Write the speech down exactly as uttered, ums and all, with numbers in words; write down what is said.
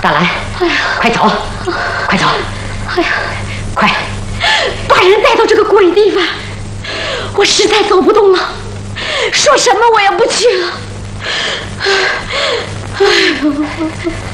大兰，哎呀，快走，快走！ 哎呀， 快， 把人带到这个鬼地方，我实在走不动了，说什么我也不去了。哎呦！